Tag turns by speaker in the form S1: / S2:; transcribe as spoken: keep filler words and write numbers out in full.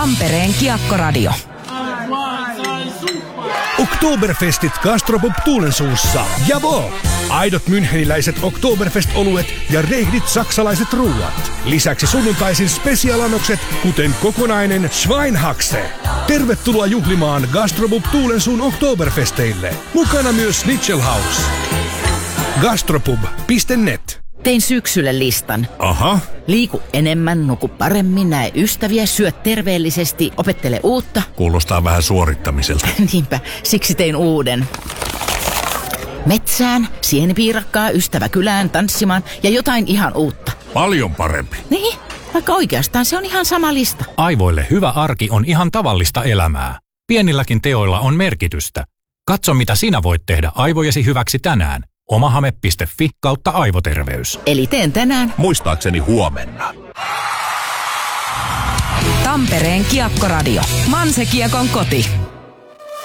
S1: Tampereen Kiekkoradio.
S2: Oktoberfestit Gastropub Tuulensuussa. Javo! Aidot müncheniläiset Oktoberfest-oluet ja rehdit saksalaiset ruuat. Lisäksi sunnuntaisin spesialanokset, kuten kokonainen Schweinhaxe. Tervetuloa juhlimaan Gastropub Tuulensuun Oktoberfesteille. Mukana myös Schnitzelhaus. gastropub piste net.
S1: Tein syksylle listan.
S2: Aha.
S1: Liiku enemmän, nuku paremmin, näe ystäviä, syö terveellisesti, opettele uutta.
S3: Kuulostaa vähän suorittamiselta.
S1: Niinpä, siksi tein uuden. Metsään, sienipiirakkaa, ystävä kylään, tanssimaan ja jotain ihan uutta.
S3: Paljon parempi.
S1: Niin, vaikka oikeastaan se on ihan sama lista.
S4: Aivoille hyvä arki on ihan tavallista elämää. Pienilläkin teoilla on merkitystä. Katso, mitä sinä voit tehdä aivojesi hyväksi tänään. omahame piste fi kautta aivoterveys.
S1: Eli teen tänään.
S3: Muistaakseni huomenna.
S1: Tampereen Kiekkoradio. Manse Kiekon koti.